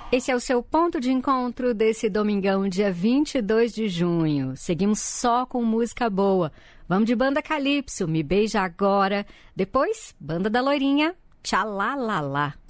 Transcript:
Esse é o seu ponto de encontro desse domingão, dia 22 de junho. Seguimos só com música boa. Vamos de Banda Calypso, Me Beija Agora. Depois, Banda da Loirinha, Tchalalala.